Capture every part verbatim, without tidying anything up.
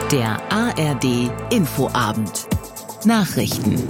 Der A R D Infoabend. Nachrichten.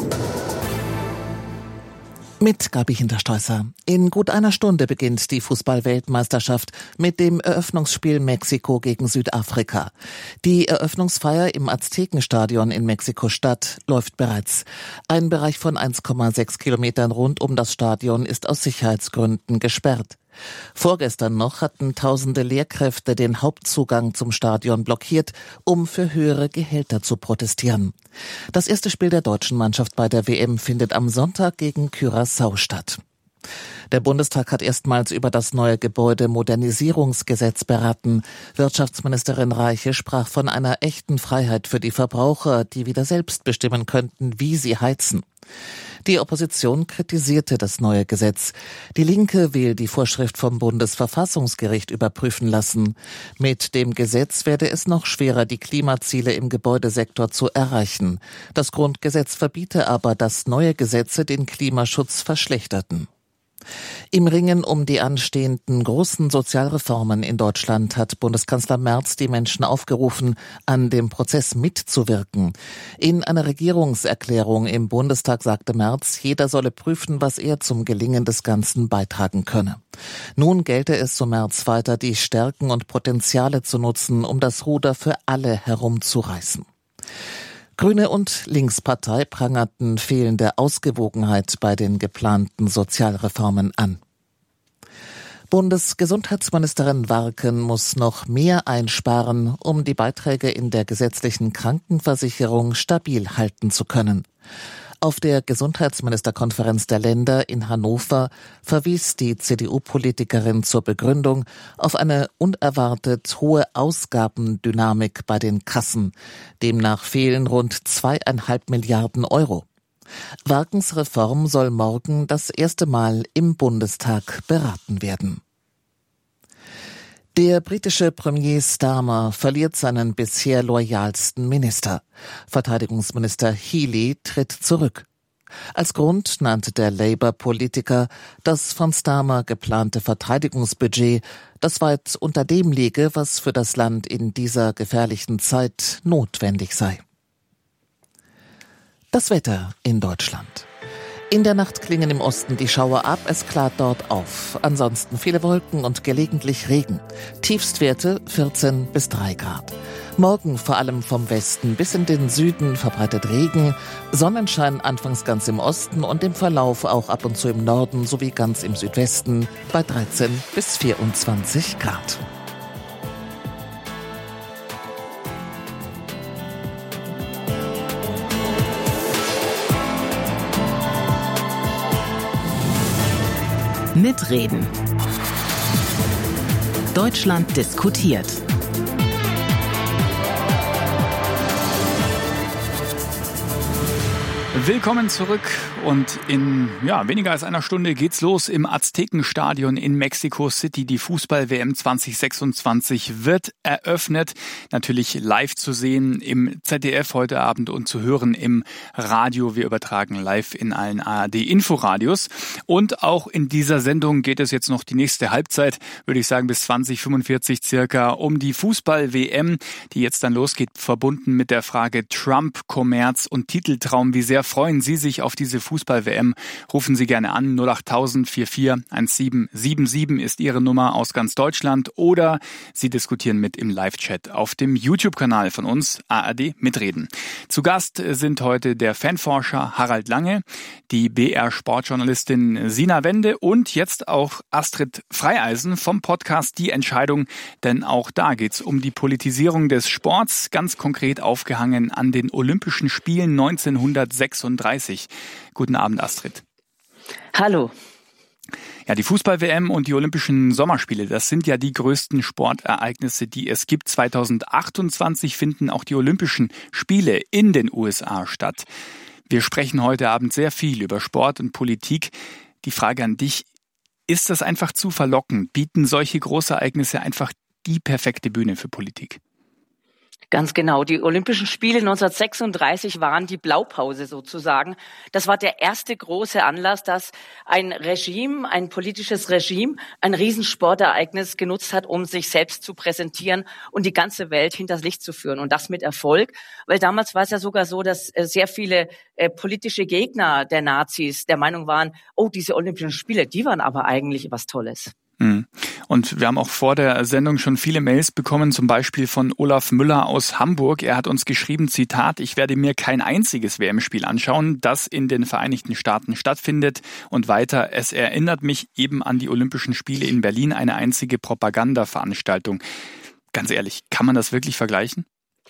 Mit Gabi Hintersteußer. In gut einer Stunde beginnt die Fußball-Weltmeisterschaft mit dem Eröffnungsspiel Mexiko gegen Südafrika. Die Eröffnungsfeier im Aztekenstadion in Mexiko-Stadt läuft bereits. Ein Bereich von eins Komma sechs Kilometern rund um das Stadion ist aus Sicherheitsgründen gesperrt. Vorgestern noch hatten tausende Lehrkräfte den Hauptzugang zum Stadion blockiert, um für höhere Gehälter zu protestieren. Das erste Spiel der deutschen Mannschaft bei der W M findet am Sonntag gegen Curaçao statt. Der Bundestag hat erstmals über das neue Gebäudemodernisierungsgesetz beraten. Wirtschaftsministerin Reiche sprach von einer echten Freiheit für die Verbraucher, die wieder selbst bestimmen könnten, wie sie heizen. Die Opposition kritisierte das neue Gesetz. Die Linke will die Vorschrift vom Bundesverfassungsgericht überprüfen lassen. Mit dem Gesetz werde es noch schwerer, die Klimaziele im Gebäudesektor zu erreichen. Das Grundgesetz verbiete aber, dass neue Gesetze den Klimaschutz verschlechterten. Im Ringen um die anstehenden großen Sozialreformen in Deutschland hat Bundeskanzler Merz die Menschen aufgerufen, an dem Prozess mitzuwirken. In einer Regierungserklärung im Bundestag sagte Merz, jeder solle prüfen, was er zum Gelingen des Ganzen beitragen könne. Nun gelte es, so Merz weiter, die Stärken und Potenziale zu nutzen, um das Ruder für alle herumzureißen. Grüne und Linkspartei prangerten fehlende Ausgewogenheit bei den geplanten Sozialreformen an. Bundesgesundheitsministerin Warken muss noch mehr einsparen, um die Beiträge in der gesetzlichen Krankenversicherung stabil halten zu können. Auf der Gesundheitsministerkonferenz der Länder in Hannover verwies die C D U-Politikerin zur Begründung auf eine unerwartet hohe Ausgabendynamik bei den Kassen. Demnach fehlen rund zweieinhalb Milliarden Euro. Warkens Reform soll morgen das erste Mal im Bundestag beraten werden. Der britische Premier Starmer verliert seinen bisher loyalsten Minister. Verteidigungsminister Healey tritt zurück. Als Grund nannte der Labour-Politiker das von Starmer geplante Verteidigungsbudget, das weit unter dem liege, was für das Land in dieser gefährlichen Zeit notwendig sei. Das Wetter in Deutschland. In der Nacht klingen im Osten die Schauer ab, es klart dort auf. Ansonsten viele Wolken und gelegentlich Regen. Tiefstwerte vierzehn bis drei Grad. Morgen vor allem vom Westen bis in den Süden verbreitet Regen. Sonnenschein anfangs ganz im Osten und im Verlauf auch ab und zu im Norden sowie ganz im Südwesten bei dreizehn bis vierundzwanzig Grad. Mitreden. Deutschland diskutiert. Willkommen zurück und in ja, weniger als einer Stunde geht's los im Aztekenstadion in Mexico City. Die Fußball-W M zwanzig sechsundzwanzig wird eröffnet. Natürlich live zu sehen im Z D F heute Abend und zu hören im Radio. Wir übertragen live in allen A R D-Inforadios. Und auch in dieser Sendung geht es jetzt noch die nächste Halbzeit, würde ich sagen bis zwanzig fünfundvierzig circa, um die Fußball-W M, die jetzt dann losgeht, verbunden mit der Frage Trump, Kommerz und Titeltraum. Wie sehr freuen Sie sich auf diese Fußball-W M? Rufen Sie gerne an. null acht null null vier vier eins sieben sieben sieben ist Ihre Nummer aus ganz Deutschland. Oder Sie diskutieren mit im Live-Chat auf dem YouTube-Kanal von uns, A R D Mitreden. Zu Gast sind heute der Fanforscher Harald Lange, die B R-Sportjournalistin Sina Wende und jetzt auch Astrid Freieisen vom Podcast Die Entscheidung. Denn auch da geht's um die Politisierung des Sports, ganz konkret aufgehangen an den Olympischen Spielen neunzehnhundertsechsunddreißig. Guten Abend, Astrid. Hallo. Ja, die Fußball-W M und die Olympischen Sommerspiele, das sind ja die größten Sportereignisse, die es gibt. zweitausendachtundzwanzig finden auch die Olympischen Spiele in den U S A statt. Wir sprechen heute Abend sehr viel über Sport und Politik. Die Frage an dich, ist das einfach zu verlockend? Bieten solche Großereignisse einfach die perfekte Bühne für Politik? Ganz genau. Die Olympischen Spiele neunzehnhundertsechsunddreißig waren die Blaupause sozusagen. Das war der erste große Anlass, dass ein Regime, ein politisches Regime, ein Riesensportereignis genutzt hat, um sich selbst zu präsentieren und die ganze Welt hinters Licht zu führen. Und das mit Erfolg, weil damals war es ja sogar so, dass sehr viele äh, politische Gegner der Nazis der Meinung waren, oh, diese Olympischen Spiele, die waren aber eigentlich was Tolles. Und wir haben auch vor der Sendung schon viele Mails bekommen, zum Beispiel von Olaf Müller aus Hamburg. Er hat uns geschrieben, Zitat, ich werde mir kein einziges W M-Spiel anschauen, das in den Vereinigten Staaten stattfindet. Und weiter, es erinnert mich eben an die Olympischen Spiele in Berlin, eine einzige Propagandaveranstaltung. Ganz ehrlich, kann man das wirklich vergleichen?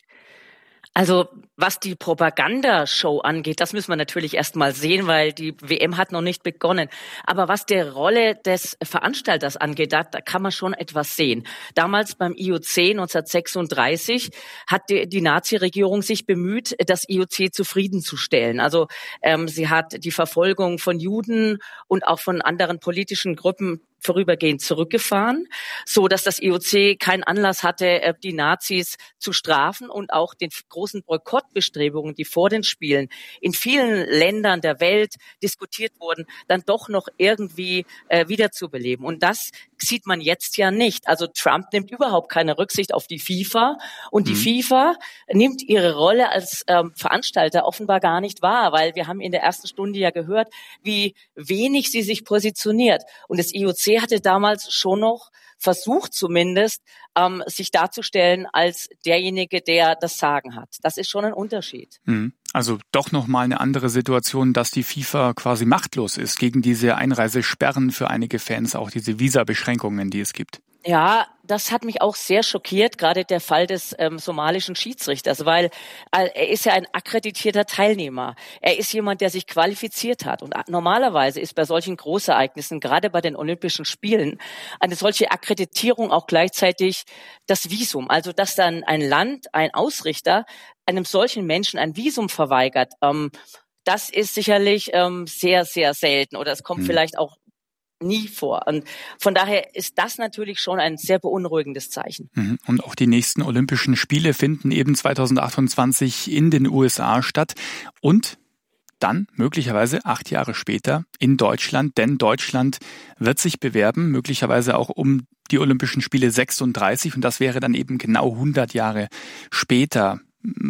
Also was die Propagandashow angeht, das müssen wir natürlich erst mal sehen, weil die W M hat noch nicht begonnen. Aber was die Rolle des Veranstalters angeht, da, da kann man schon etwas sehen. Damals beim I O C neunzehnhundertsechsunddreißig hat die, die Nazi-Regierung sich bemüht, das I O C zufriedenzustellen. Also ähm, sie hat die Verfolgung von Juden und auch von anderen politischen Gruppen vorübergehend zurückgefahren, so dass das I O C keinen Anlass hatte, die Nazis zu strafen und auch den großen Boykottbestrebungen, die vor den Spielen in vielen Ländern der Welt diskutiert wurden, dann doch noch irgendwie äh, wiederzubeleben. Und das sieht man jetzt ja nicht. Also Trump nimmt überhaupt keine Rücksicht auf die FIFA und die mhm. FIFA nimmt ihre Rolle als ähm, Veranstalter offenbar gar nicht wahr, weil wir haben in der ersten Stunde ja gehört, wie wenig sie sich positioniert. Und das I O C hatte damals schon noch versucht zumindest, ähm, sich darzustellen als derjenige, der das Sagen hat. Das ist schon ein Unterschied. Also doch nochmal eine andere Situation, dass die FIFA quasi machtlos ist gegen diese Einreisesperren für einige Fans, auch diese Visabeschränkungen, die es gibt. Ja, das hat mich auch sehr schockiert, gerade der Fall des ähm, somalischen Schiedsrichters, weil äh, er ist ja ein akkreditierter Teilnehmer. Er ist jemand, der sich qualifiziert hat. Und normalerweise ist bei solchen Großereignissen, gerade bei den Olympischen Spielen, eine solche Akkreditierung auch gleichzeitig das Visum. Also dass dann ein Land, ein Ausrichter, einem solchen Menschen ein Visum verweigert, ähm, das ist sicherlich ähm, sehr, sehr selten. Oder es kommt hm. vielleicht auch nie vor. Und von daher ist das natürlich schon ein sehr beunruhigendes Zeichen. Und auch die nächsten Olympischen Spiele finden eben zweitausendachtundzwanzig in den U S A statt und dann möglicherweise acht Jahre später in Deutschland, denn Deutschland wird sich bewerben, möglicherweise auch um die Olympischen Spiele sechsunddreißig und das wäre dann eben genau hundert Jahre später.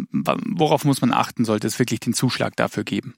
Worauf muss man achten, sollte es wirklich den Zuschlag dafür geben?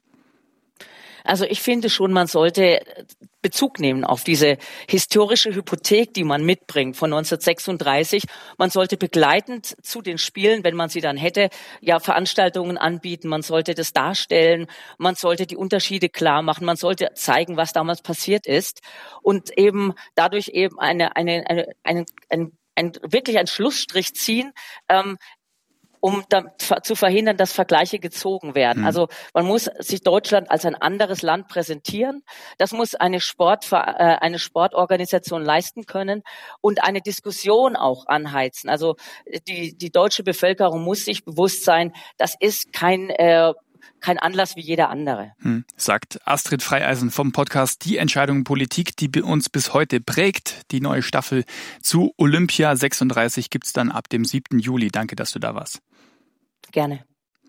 Also ich finde schon, man sollte Bezug nehmen auf diese historische Hypothek, die man mitbringt von neunzehnhundertsechsunddreißig. Man sollte begleitend zu den Spielen, wenn man sie dann hätte, ja Veranstaltungen anbieten. Man sollte das darstellen. Man sollte die Unterschiede klar machen. Man sollte zeigen, was damals passiert ist und eben dadurch eben eine eine eine einen ein, ein, wirklich einen Schlussstrich ziehen. Ähm, um da, zu verhindern, dass Vergleiche gezogen werden. Mhm. Also man muss sich Deutschland als ein anderes Land präsentieren. Das muss eine Sport, äh, eine Sportorganisation leisten können und eine Diskussion auch anheizen. Also die, die deutsche Bevölkerung muss sich bewusst sein, das ist kein äh, kein Anlass wie jeder andere. Hm, sagt Astrid Freieisen vom Podcast Die Entscheidung Politik, die uns bis heute prägt. Die neue Staffel zu Olympia sechsunddreißig gibt's dann ab dem siebten Juli. Danke, dass du da warst. Gerne.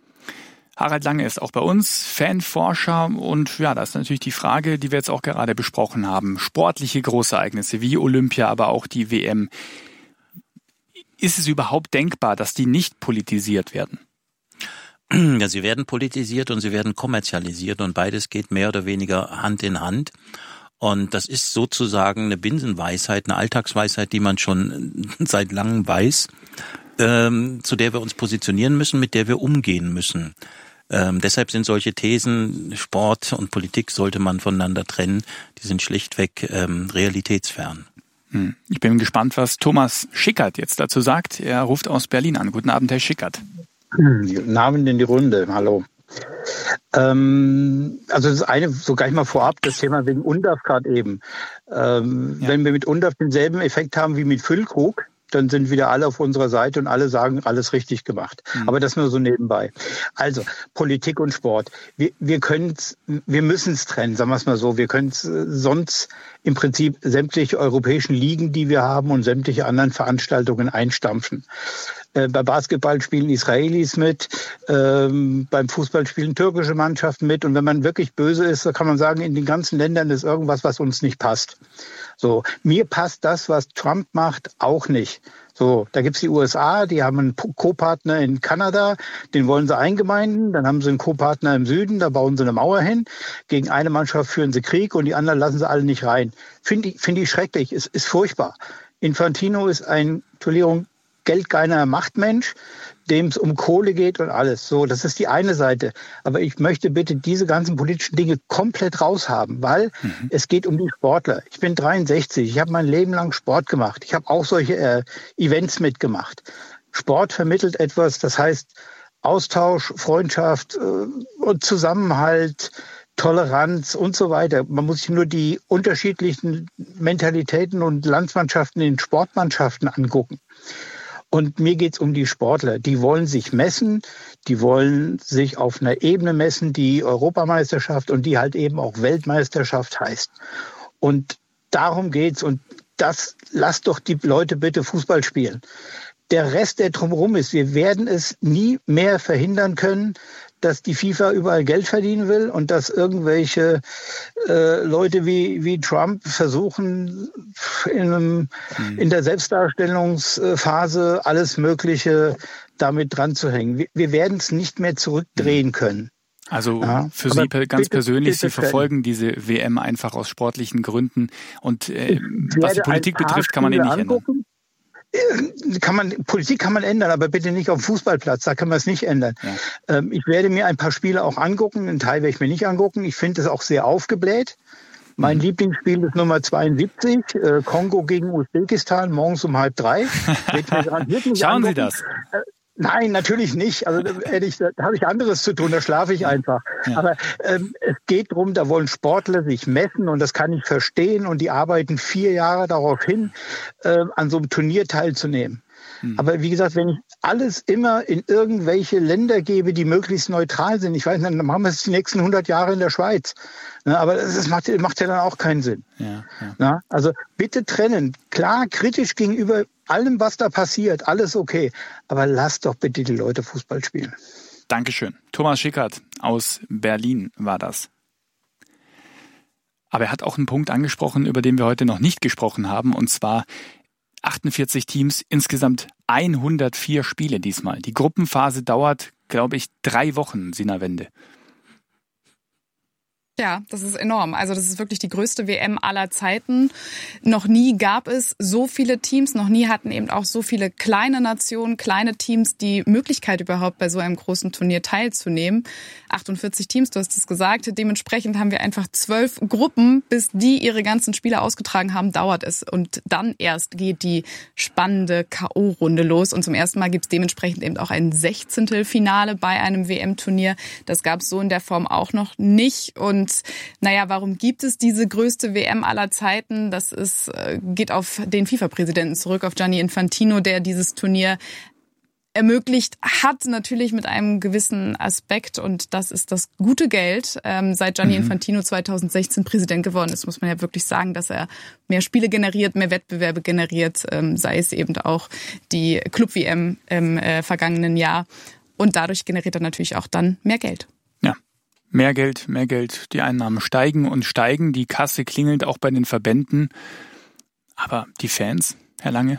Harald Lange ist auch bei uns, Fanforscher und ja, das ist natürlich die Frage, die wir jetzt auch gerade besprochen haben. Sportliche Großereignisse wie Olympia, aber auch die W M. Ist es überhaupt denkbar, dass die nicht politisiert werden? Ja, sie werden politisiert und sie werden kommerzialisiert und beides geht mehr oder weniger Hand in Hand. Und das ist sozusagen eine Binsenweisheit, eine Alltagsweisheit, die man schon seit langem weiß, ähm, zu der wir uns positionieren müssen, mit der wir umgehen müssen. Ähm, deshalb sind solche Thesen, Sport und Politik sollte man voneinander trennen, die sind schlichtweg ähm, realitätsfern. Hm. Ich bin gespannt, was Thomas Schickert jetzt dazu sagt. Er ruft aus Berlin an. Guten Abend, Herr Schickert. Guten Abend in die Runde. Hallo. Ähm, also das eine, so gleich mal vorab, das Thema wegen U N D A F gerade eben. Ähm, ja. Wenn wir mit U N D A F denselben Effekt haben wie mit Füllkrug, dann sind wieder alle auf unserer Seite und alle sagen, alles richtig gemacht. Mhm. Aber das nur so nebenbei. Also Politik und Sport. Wir, wir können's, wir müssen es trennen, sagen wir es mal so. Wir können es sonst im Prinzip sämtliche europäischen Ligen, die wir haben und sämtliche anderen Veranstaltungen einstampfen. Äh, bei Basketball spielen Israelis mit, ähm, beim Fußball spielen türkische Mannschaften mit. Und wenn man wirklich böse ist, so kann man sagen, in den ganzen Ländern ist irgendwas, was uns nicht passt. So, mir passt das, was Trump macht, auch nicht. So, da gibt's die U S A, die haben einen Co-Partner in Kanada, den wollen sie eingemeinden, dann haben sie einen Co-Partner im Süden, da bauen sie eine Mauer hin, gegen eine Mannschaft führen sie Krieg und die anderen lassen sie alle nicht rein. Finde ich, finde ich schrecklich, ist, ist furchtbar. Infantino ist ein, Entschuldigung, geldgeiler Machtmensch, dem es um Kohle geht und alles. So, das ist die eine Seite. Aber ich möchte bitte diese ganzen politischen Dinge komplett raushaben, weil mhm. es geht um die Sportler. Ich bin dreiundsechzig, ich habe mein Leben lang Sport gemacht. Ich habe auch solche äh, Events mitgemacht. Sport vermittelt etwas, das heißt Austausch, Freundschaft äh, und Zusammenhalt, Toleranz und so weiter. Man muss sich nur die unterschiedlichen Mentalitäten und Landsmannschaften in Sportmannschaften angucken. Und mir geht's um die Sportler. Die wollen sich messen, die wollen sich auf einer Ebene messen, die Europameisterschaft und die halt eben auch Weltmeisterschaft heißt. Und darum geht's. Und das, lasst doch die Leute bitte Fußball spielen. Der Rest, der drumherum ist, wir werden es nie mehr verhindern können, dass die FIFA überall Geld verdienen will und dass irgendwelche äh, Leute wie, wie Trump versuchen, in, einem, mhm. in der Selbstdarstellungsphase alles Mögliche damit dran zu hängen. Wir, wir werden es nicht mehr zurückdrehen können. Also ja, für Sie ganz bitte, persönlich, bitte Sie verfolgen diese W M einfach aus sportlichen Gründen und äh, was die Politik betrifft, kann man ihn nicht angucken. ändern. Kann man, Politik kann man ändern, aber bitte nicht auf dem Fußballplatz, da kann man es nicht ändern. Ja. Ähm, ich werde mir ein paar Spiele auch angucken, einen Teil werde ich mir nicht angucken. Ich finde es auch sehr aufgebläht. Mein mhm. Lieblingsspiel ist Nummer zweiundsiebzig, äh, Kongo gegen Usbekistan, morgens um halb drei. Schauen angucken. Sie das? Äh, Nein, natürlich nicht. Also ehrlich, da habe ich anderes zu tun, da schlafe ich einfach. Ja. Aber ähm, es geht darum, da wollen Sportler sich messen und das kann ich verstehen und die arbeiten vier Jahre darauf hin, äh, an so einem Turnier teilzunehmen. Hm. Aber wie gesagt, wenn ich alles immer in irgendwelche Länder gebe, die möglichst neutral sind, ich weiß nicht, dann machen wir es die nächsten hundert Jahre in der Schweiz. Na, aber das, das macht, macht ja dann auch keinen Sinn. Ja, ja. Na, also bitte trennen. Klar, kritisch gegenüber allem, was da passiert, alles okay. Aber lasst doch bitte die Leute Fußball spielen. Dankeschön. Thomas Schickert aus Berlin war das. Aber er hat auch einen Punkt angesprochen, über den wir heute noch nicht gesprochen haben, und zwar achtundvierzig Teams, insgesamt hundertvier Spiele diesmal. Die Gruppenphase dauert, glaube ich, drei Wochen, Sina Wende. Ja, das ist enorm. Also das ist wirklich die größte W M aller Zeiten. Noch nie gab es so viele Teams, noch nie hatten eben auch so viele kleine Nationen, kleine Teams die Möglichkeit überhaupt bei so einem großen Turnier teilzunehmen. achtundvierzig Teams, du hast es gesagt. Dementsprechend haben wir einfach zwölf Gruppen. Bis die ihre ganzen Spiele ausgetragen haben, dauert es. Und dann erst geht die spannende K O-Runde los. Und zum ersten Mal gibt es dementsprechend eben auch ein Sechzehntelfinale bei einem W M-Turnier. Das gab es so in der Form auch noch nicht. Und Und naja, warum gibt es diese größte W M aller Zeiten? Das ist, geht auf den FIFA-Präsidenten zurück, auf Gianni Infantino, der dieses Turnier ermöglicht hat, natürlich mit einem gewissen Aspekt, und das ist das gute Geld. Ähm, seit Gianni mhm. Infantino zweitausendsechzehn Präsident geworden ist, muss man ja wirklich sagen, dass er mehr Spiele generiert, mehr Wettbewerbe generiert, ähm, sei es eben auch die Club-W M im äh, vergangenen Jahr. Und dadurch generiert er natürlich auch dann mehr Geld. Ja. Mehr Geld, mehr Geld, die Einnahmen steigen und steigen, die Kasse klingelt auch bei den Verbänden. Aber die Fans, Herr Lange?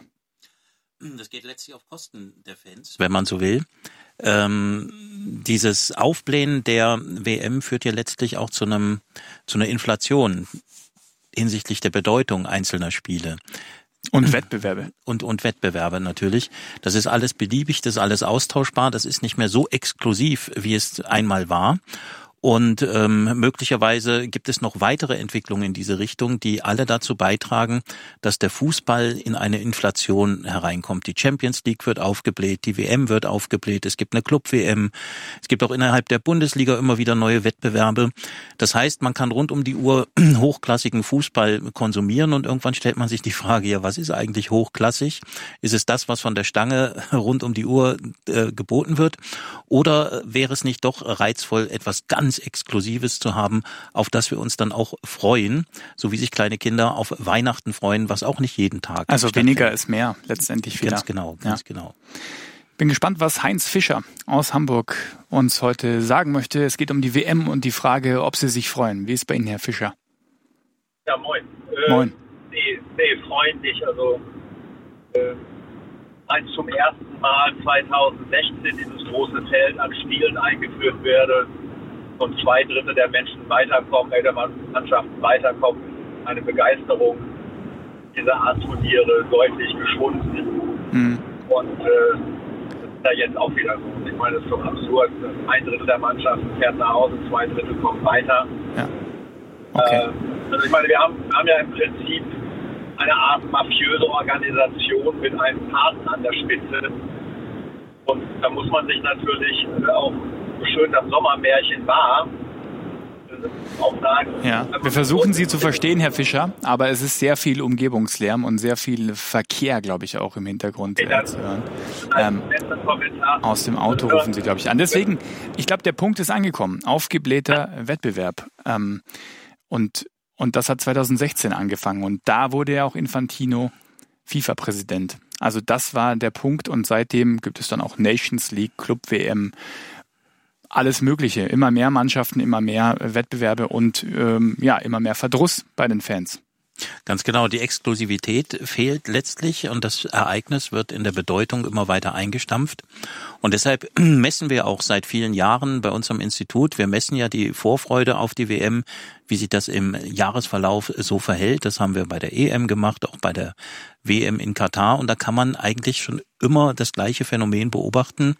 Das geht letztlich auf Kosten der Fans, wenn man so will. Ähm, dieses Aufblähen der W M führt ja letztlich auch zu einem, zu einer Inflation hinsichtlich der Bedeutung einzelner Spiele. Und Wettbewerbe. Und, und Wettbewerbe natürlich. Das ist alles beliebig, das ist alles austauschbar, das ist nicht mehr so exklusiv, wie es einmal war. Und ähm, möglicherweise gibt es noch weitere Entwicklungen in diese Richtung, die alle dazu beitragen, dass der Fußball in eine Inflation hereinkommt. Die Champions League wird aufgebläht, die W M wird aufgebläht, es gibt eine Club-W M, es gibt auch innerhalb der Bundesliga immer wieder neue Wettbewerbe. Das heißt, man kann rund um die Uhr hochklassigen Fußball konsumieren und irgendwann stellt man sich die Frage, ja, was ist eigentlich hochklassig? Ist es das, was von der Stange rund um die Uhr äh, geboten wird? Oder wäre es nicht doch reizvoll, etwas ganz Exklusives zu haben, auf das wir uns dann auch freuen, so wie sich kleine Kinder auf Weihnachten freuen, was auch nicht jeden Tag Also weniger ist mehr, letztendlich wieder. Ganz genau, ganz ja. genau. Bin gespannt, was Heinz Fischer aus Hamburg uns heute sagen möchte. Es geht um die W M und die Frage, ob Sie sich freuen. Wie ist bei Ihnen, Herr Fischer? Ja, moin. Äh, moin. Nee, nee, freundlich. Also äh, als zum ersten Mal zweitausendsechzehn dieses große Feld an Spielen eingeführt werde und zwei Drittel der Menschen weiterkommen, äh, der Mannschaften weiterkommen, eine Begeisterung dieser Art Turniere deutlich geschwunden ist. Mhm. Und äh, da jetzt auch wieder so. Ich meine, das ist doch absurd. Ein Drittel der Mannschaften fährt nach Hause, zwei Drittel kommen weiter. Ja. Okay. Äh, also ich meine, wir haben, haben ja im Prinzip eine Art mafiöse Organisation mit einem Paten an der Spitze. Und da muss man sich natürlich auch, so schön das Sommermärchen war, auch sagen. Ja, wir versuchen Sie zu verstehen, Herr Fischer, aber es ist sehr viel Umgebungslärm und sehr viel Verkehr, glaube ich, auch im Hintergrund äh, zu hören. Ähm, aus dem Auto rufen Sie, glaube ich, an. Deswegen, ich glaube, der Punkt ist angekommen. Aufgeblähter Wettbewerb. Ähm, und, und das hat zweitausendsechzehn angefangen. Und da wurde ja auch Infantino FIFA-Präsident. Also das war der Punkt. Und seitdem gibt es dann auch Nations League, Club-W M, alles Mögliche, immer mehr Mannschaften, immer mehr Wettbewerbe und ähm, ja, immer mehr Verdruss bei den Fans. Ganz genau, die Exklusivität fehlt letztlich und das Ereignis wird in der Bedeutung immer weiter eingestampft. Und deshalb messen wir auch seit vielen Jahren bei uns am Institut, wir messen ja die Vorfreude auf die W M, wie sich das im Jahresverlauf so verhält. Das haben wir bei der E M gemacht, auch bei der W M in Katar. Und da kann man eigentlich schon immer das gleiche Phänomen beobachten,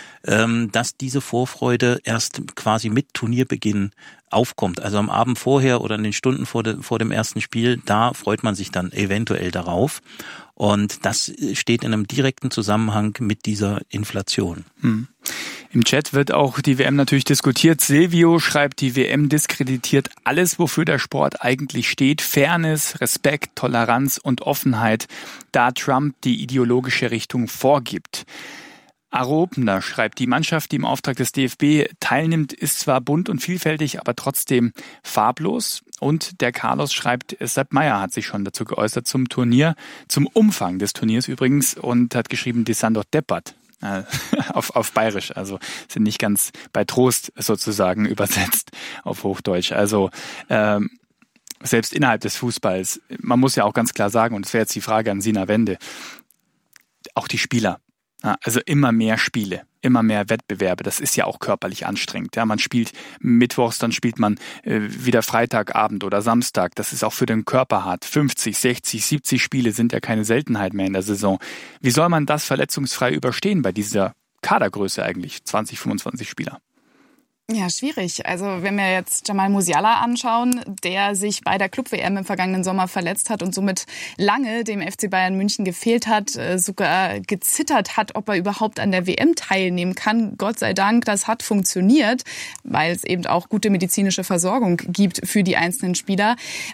dass diese Vorfreude erst quasi mit Turnierbeginn aufkommt. Also am Abend vorher oder in den Stunden vor, de, vor dem ersten Spiel, da freut man sich dann eventuell darauf. Und das steht in einem direkten Zusammenhang mit dieser Inflation. Hm. Im Chat wird auch die W M natürlich diskutiert. Silvio schreibt, die W M diskreditiert alles, wofür der Sport eigentlich steht. Fairness, Respekt, Toleranz und Offenheit, da Trump die ideologische Richtung vorgibt. Arobner schreibt, die Mannschaft, die im Auftrag des D F B teilnimmt, ist zwar bunt und vielfältig, aber trotzdem farblos. Und der Carlos schreibt, Sepp Maier hat sich schon dazu geäußert zum Turnier, zum Umfang des Turniers übrigens, und hat geschrieben, die sind doch deppert. Äh, auf, auf Bayerisch, also sind nicht ganz bei Trost sozusagen übersetzt auf Hochdeutsch. Also ähm, selbst innerhalb des Fußballs, man muss ja auch ganz klar sagen, und das wäre jetzt die Frage an Sina Wende, auch die Spieler. Also immer mehr Spiele, immer mehr Wettbewerbe. Das ist ja auch körperlich anstrengend. Ja, man spielt mittwochs, dann spielt man äh, wieder Freitagabend oder Samstag. Das ist auch für den Körper hart. fünfzig, sechzig, siebzig Spiele sind ja keine Seltenheit mehr in der Saison. Wie soll man das verletzungsfrei überstehen bei dieser Kadergröße eigentlich? zwanzig, fünfundzwanzig Spieler. Ja, schwierig. Also wenn wir jetzt Jamal Musiala anschauen, der sich bei der Club-W M im vergangenen Sommer verletzt hat und somit lange dem F C Bayern München gefehlt hat, sogar gezittert hat, ob er überhaupt an der W M teilnehmen kann. Gott sei Dank, das hat funktioniert, weil es eben auch gute medizinische Versorgung gibt für die einzelnen Spieler.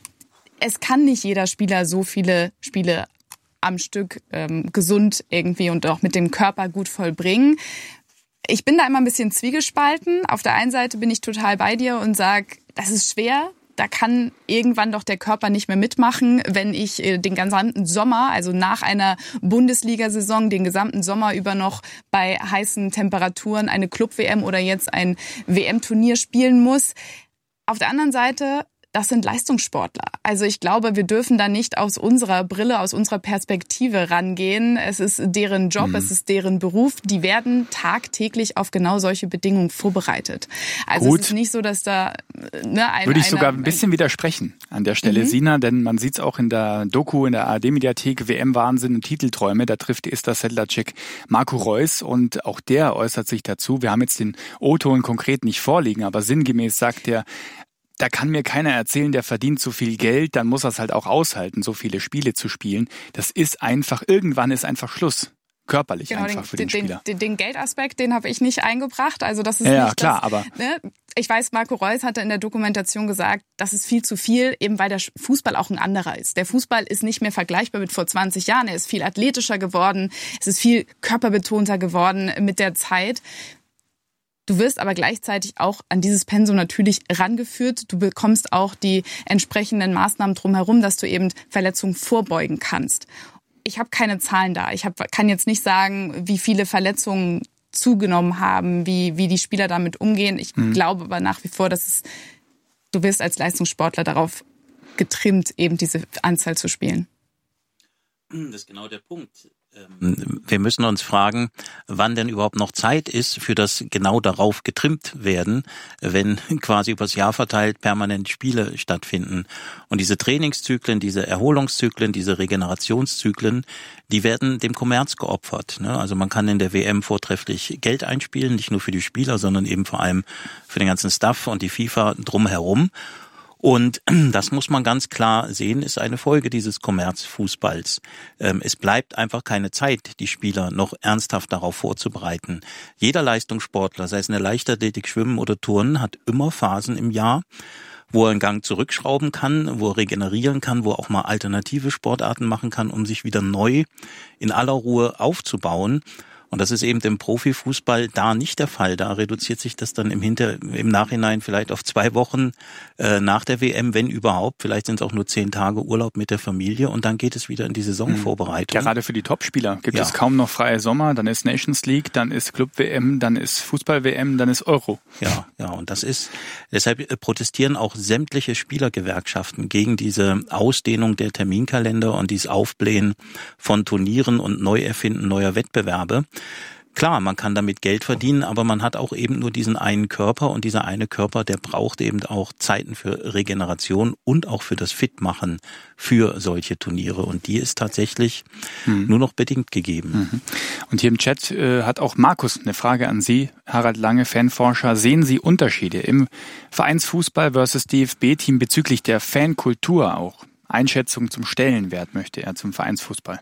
Es kann nicht jeder Spieler so viele Spiele am Stück ähm, gesund irgendwie und auch mit dem Körper gut vollbringen. Ich bin da immer ein bisschen zwiegespalten. Auf der einen Seite bin ich total bei dir und sage, das ist schwer. Da kann irgendwann doch der Körper nicht mehr mitmachen, wenn ich den gesamten Sommer, also nach einer Bundesliga-Saison, den gesamten Sommer über noch bei heißen Temperaturen eine Club-W M oder jetzt ein W M-Turnier spielen muss. Auf der anderen Seite, das sind Leistungssportler. Also ich glaube, wir dürfen da nicht aus unserer Brille, aus unserer Perspektive rangehen. Es ist deren Job, mhm. es ist deren Beruf. Die werden tagtäglich auf genau solche Bedingungen vorbereitet. Also Gut. es ist nicht so, dass da ne, ein, Würde ich einer, sogar ein bisschen widersprechen an der Stelle, mhm. Sina, denn man sieht es auch in der Doku, in der A R D-Mediathek, W M-Wahnsinn und Titelträume. Da trifft Ista Sedlacek Marco Reus und auch der äußert sich dazu. Wir haben jetzt den O-Ton konkret nicht vorliegen, aber sinngemäß sagt er, da kann mir keiner erzählen, der verdient so viel Geld, dann muss er es halt auch aushalten, so viele Spiele zu spielen. Das ist einfach, irgendwann ist einfach Schluss. Körperlich genau, einfach den, für den, den Spieler. Den, den Geldaspekt, den habe ich nicht eingebracht. Also das ist ja, nicht klar, das, aber ne? Ich weiß, Marco Reus hatte in der Dokumentation gesagt, das ist viel zu viel, eben weil der Fußball auch ein anderer ist. Der Fußball ist nicht mehr vergleichbar mit vor zwanzig Jahren. Er ist viel athletischer geworden, es ist viel körperbetonter geworden mit der Zeit. Du wirst aber gleichzeitig auch an dieses Pensum natürlich rangeführt. Du bekommst auch die entsprechenden Maßnahmen drumherum, dass du eben Verletzungen vorbeugen kannst. ich habe keine Zahlen da. Ich hab, kann jetzt nicht sagen, wie viele Verletzungen zugenommen haben, wie, wie die Spieler damit umgehen. Ich mhm. glaube aber nach wie vor, dass es, du wirst als Leistungssportler darauf getrimmt, eben diese Anzahl zu spielen. Das ist genau der Punkt. Wir müssen uns fragen, wann denn überhaupt noch Zeit ist für das genau darauf getrimmt werden, wenn quasi übers Jahr verteilt permanent Spiele stattfinden. Und diese Trainingszyklen, diese Erholungszyklen, diese Regenerationszyklen, die werden dem Kommerz geopfert. Also man kann in der W M vortrefflich Geld einspielen, nicht nur für die Spieler, sondern eben vor allem für den ganzen Staff und die FIFA drumherum. Und das muss man ganz klar sehen, ist eine Folge dieses Kommerzfußballs. Es bleibt einfach keine Zeit, die Spieler noch ernsthaft darauf vorzubereiten. Jeder Leistungssportler, sei es in der Leichtathletik, Schwimmen oder Turnen, hat immer Phasen im Jahr, wo er einen Gang zurückschrauben kann, wo er regenerieren kann, wo er auch mal alternative Sportarten machen kann, um sich wieder neu in aller Ruhe aufzubauen. Und das ist eben im Profifußball da nicht der Fall. Da reduziert sich das dann im Hinter, im Nachhinein vielleicht auf zwei Wochen äh, nach der W M, wenn überhaupt. Vielleicht sind es auch nur zehn Tage Urlaub mit der Familie und dann geht es wieder in die Saisonvorbereitung. Gerade für die Topspieler gibt ja. es kaum noch freie Sommer. Dann ist Nations League, dann ist Club-W M, dann ist Fußball-W M, dann ist Euro. Ja, ja, und das ist, deshalb protestieren auch sämtliche Spielergewerkschaften gegen diese Ausdehnung der Terminkalender und dieses Aufblähen von Turnieren und Neuerfinden neuer Wettbewerbe. Klar, man kann damit Geld verdienen, aber man hat auch eben nur diesen einen Körper und dieser eine Körper, der braucht eben auch Zeiten für Regeneration und auch für das Fitmachen für solche Turniere und die ist tatsächlich mhm. nur noch bedingt gegeben. Mhm. Und hier im Chat äh, hat auch Markus eine Frage an Sie, Harald Lange, Fanforscher. Sehen Sie Unterschiede im Vereinsfußball versus D F B-Team bezüglich der Fankultur auch? Einschätzung zum Stellenwert möchte er zum Vereinsfußball.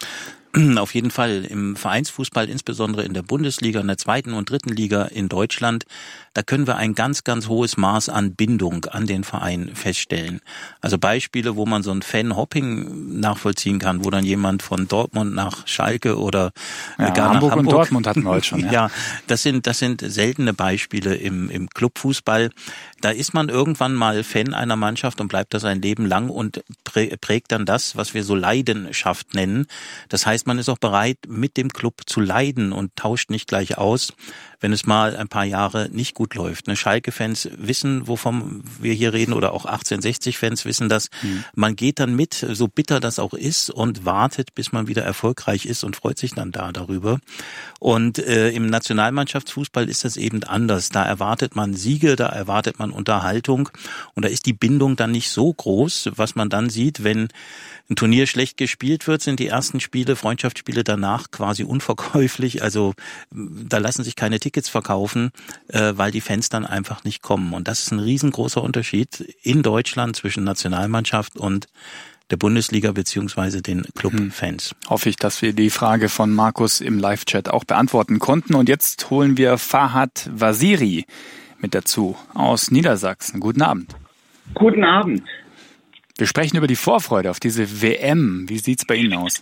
Auf jeden Fall im Vereinsfußball, insbesondere in der Bundesliga, in der zweiten und dritten Liga in Deutschland, da können wir ein ganz, ganz hohes Maß an Bindung an den Verein feststellen. Also Beispiele, wo man so ein Fan-Hopping nachvollziehen kann, wo dann jemand von Dortmund nach Schalke oder ja, gar Hamburg nach Hamburg. Und Dortmund hatten wir heute schon. Ja, ja das sind das sind seltene Beispiele im im Clubfußball. Da ist man irgendwann mal Fan einer Mannschaft und bleibt da sein Leben lang und prägt dann das, was wir so Leidenschaft nennen. Das heißt, man ist auch bereit, mit dem Club zu leiden und tauscht nicht gleich aus, wenn es mal ein paar Jahre nicht gut läuft. Ne, Schalke-Fans wissen, wovon wir hier reden, oder auch achtzehnhundertsechzig-Fans wissen das. Mhm. Man geht dann mit, so bitter das auch ist, und wartet, bis man wieder erfolgreich ist und freut sich dann da darüber. Und äh, im Nationalmannschaftsfußball ist das eben anders. Da erwartet man Siege, da erwartet man Unterhaltung und da ist die Bindung dann nicht so groß. Was man dann sieht, wenn ein Turnier schlecht gespielt wird, sind die ersten Spiele, Freundschaftsspiele danach quasi unverkäuflich. Also da lassen sich keine Tickets verkaufen, äh, weil die Fans dann einfach nicht kommen. Und das ist ein riesengroßer Unterschied in Deutschland zwischen Nationalmannschaft und der Bundesliga beziehungsweise den Clubfans. Hm. Hoffe ich, dass wir die Frage von Markus im Live-Chat auch beantworten konnten. Und jetzt holen wir Fahad Waziri mit dazu aus Niedersachsen. Guten Abend. Guten Abend. Wir sprechen über die Vorfreude auf diese W M. Wie sieht's bei Ihnen aus?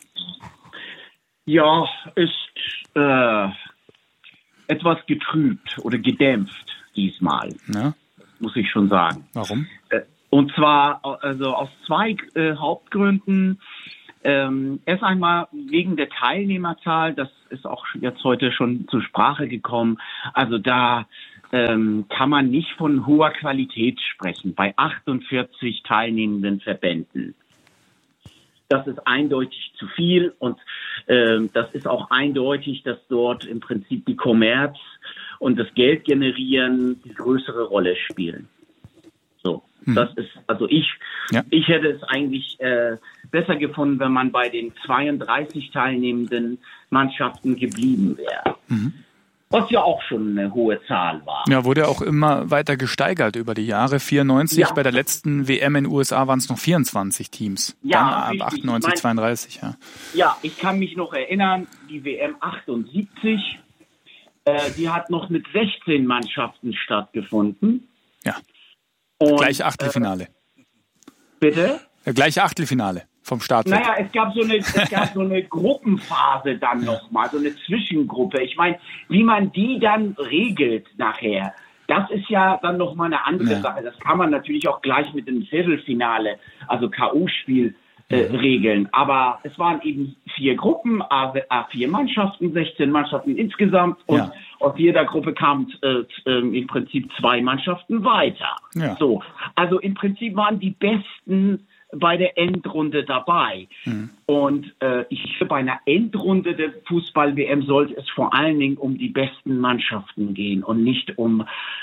Ja, ist äh, etwas getrübt oder gedämpft diesmal, ja. muss ich schon sagen. Warum? Äh, und zwar also aus zwei äh, Hauptgründen. Ähm, erst einmal wegen der Teilnehmerzahl, das ist auch jetzt heute schon zur Sprache gekommen. Also da ähm, kann man nicht von hoher Qualität sprechen bei achtundvierzig teilnehmenden Verbänden. Das ist eindeutig zu viel und äh, das ist auch eindeutig, dass dort im Prinzip die Kommerz und das Geld generieren die größere Rolle spielen. So, hm. das ist, also ich, ja. ich hätte es eigentlich äh, besser gefunden, wenn man bei den zweiunddreißig teilnehmenden Mannschaften geblieben wäre. Mhm. Was ja auch schon eine hohe Zahl war. Ja, wurde auch immer weiter gesteigert über die Jahre. vierundneunzig, ja. Bei der letzten W M in den U S A waren es noch vierundzwanzig Teams. Ja, dann ab richtig. achtundneunzig, ich mein, zweiunddreißig, ja. Ja, ich kann mich noch erinnern, die W M achtundsiebzig, äh, die hat noch mit sechzehn Mannschaften stattgefunden. Ja, und, gleich Achtelfinale. Äh, bitte? Ja, gleich Achtelfinale. Vom Start weg. Naja, es gab so eine, es gab so eine Gruppenphase dann nochmal, so eine Zwischengruppe. Ich meine, wie man die dann regelt nachher, das ist ja dann nochmal eine andere ja. Sache. Das kann man natürlich auch gleich mit dem Viertelfinale, also K O-Spiel, äh, Regeln. Aber es waren eben vier Gruppen, A vier Mannschaften, sechzehn Mannschaften insgesamt und ja. aus jeder Gruppe kamen äh, äh, im Prinzip zwei Mannschaften weiter. Ja. So, also im Prinzip waren die Besten bei der Endrunde dabei. Mhm. Und äh, ich bei einer Endrunde der Fußball-W M sollte es vor allen Dingen um die besten Mannschaften gehen und nicht um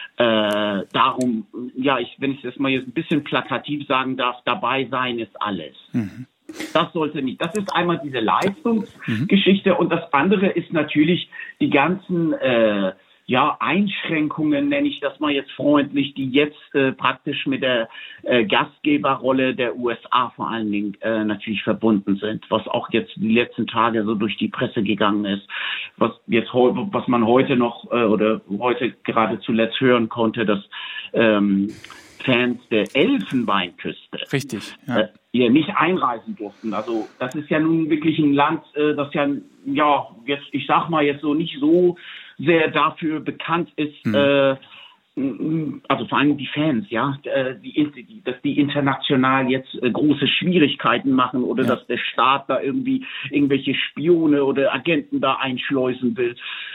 äh, darum, ja, ich, wenn ich das mal jetzt ein bisschen plakativ sagen darf, dabei sein ist alles. Mhm. Das sollte nicht. Das ist einmal diese Leistungsgeschichte mhm. und das andere ist natürlich die ganzen äh, ja, Einschränkungen, nenne ich das mal jetzt freundlich, die jetzt äh, praktisch mit der äh, Gastgeberrolle der U S A vor allen Dingen äh, natürlich verbunden sind, was auch jetzt die letzten Tage so durch die Presse gegangen ist, was jetzt was man heute noch äh, oder heute gerade zuletzt hören konnte, dass ähm, Fans der Elfenbeinküste Richtig, ja. äh, hier nicht einreisen durften. Also das ist ja nun wirklich ein Land, äh, das ja, ja, jetzt, ich sag mal jetzt so nicht so sehr dafür bekannt ist, mhm. äh, also vor allem die Fans, ja, die, dass die international jetzt äh, große Schwierigkeiten machen oder ja. dass der Staat da irgendwie irgendwelche Spione oder Agenten da einschleusen will.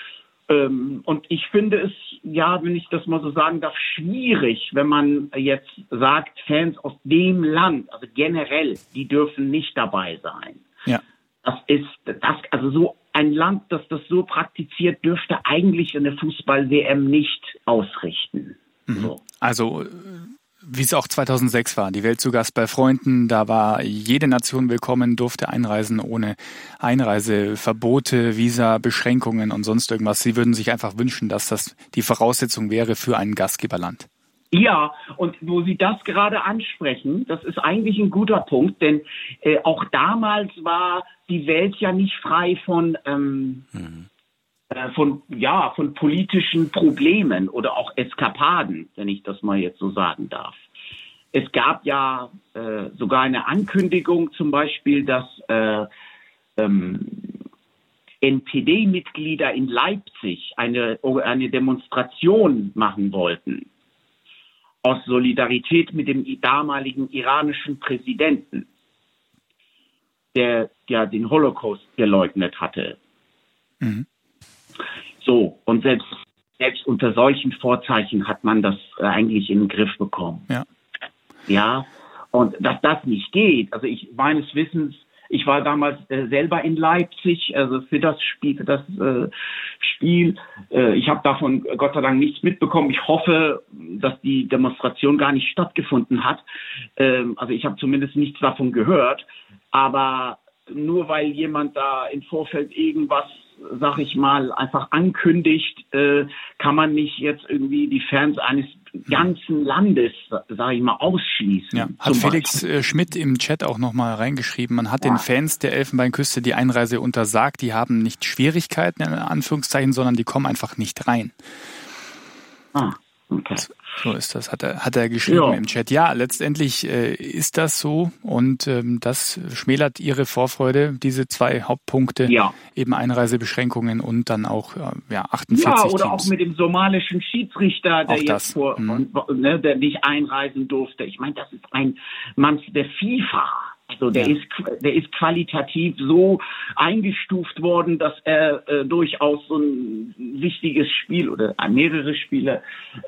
Ähm, und ich finde es, ja, wenn ich das mal so sagen darf, schwierig, wenn man jetzt sagt, Fans aus dem Land, also generell, die dürfen nicht dabei sein. Ja. Das ist, das, also so ein Land, das das so praktiziert, dürfte eigentlich eine Fußball-W M nicht ausrichten. Mhm. So. Also, wie es auch zweitausendsechs war, die Welt zu Gast bei Freunden, da war jede Nation willkommen, durfte einreisen ohne Einreiseverbote, Visa, Beschränkungen und sonst irgendwas. Sie würden sich einfach wünschen, dass das die Voraussetzung wäre für ein Gastgeberland. Ja, und wo Sie das gerade ansprechen, das ist eigentlich ein guter Punkt, denn äh, auch damals war die Welt ja nicht frei von, ähm, mhm. äh, von, ja, von politischen Problemen oder auch Eskapaden, wenn ich das mal jetzt so sagen darf. Es gab ja äh, sogar eine Ankündigung zum Beispiel, dass äh, ähm, N P D-Mitglieder in Leipzig eine, eine Demonstration machen wollten. Aus Solidarität mit dem damaligen iranischen Präsidenten, der ja den Holocaust geleugnet hatte. Mhm. So, und selbst, selbst unter solchen Vorzeichen hat man das äh, eigentlich in den Griff bekommen. Ja. Ja, und dass das nicht geht, also ich meines Wissens, ich war damals äh, selber in Leipzig, also für das Spiel, für das äh, Spiel. Äh, ich habe davon Gott sei Dank nichts mitbekommen. Ich hoffe, dass die Demonstration gar nicht stattgefunden hat. Ähm, also ich habe zumindest nichts davon gehört. Aber nur weil jemand da im Vorfeld irgendwas, sag ich mal, einfach ankündigt, äh, kann man nicht jetzt irgendwie die Fans eines ganzen Landes, sag ich mal, ausschließen. Ja, hat Felix Beispiel. Schmidt im Chat auch nochmal reingeschrieben, man hat ja. den Fans der Elfenbeinküste die Einreise untersagt, die haben nicht Schwierigkeiten, in Anführungszeichen, sondern die kommen einfach nicht rein. Ah, okay. So ist das, hat er, hat er geschrieben ja. im Chat. Ja, letztendlich äh, ist das so und ähm, das schmälert ihre Vorfreude, diese zwei Hauptpunkte, ja. eben Einreisebeschränkungen und dann auch äh, ja, achtundvierzig Ja, oder Teams. Auch mit dem somalischen Schiedsrichter, der auch jetzt das. vor, mhm. ne, der nicht einreisen durfte. Ich meine, das ist ein Mann der FIFA. Also der ja. ist der ist qualitativ so eingestuft worden, dass er äh, durchaus so ein wichtiges Spiel oder mehrere Spiele